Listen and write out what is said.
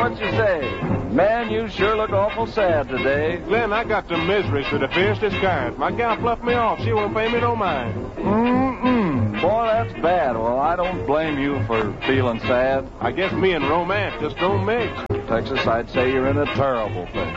what you say? Man, you sure look awful sad today. Glenn, I got some miseries of the fiercest kind. My gal fluffed me off. She won't pay me no mind. Boy, that's bad. Well, I don't blame you for feeling sad. I guess me and romance just don't mix. Texas, I'd say you're in a terrible thing.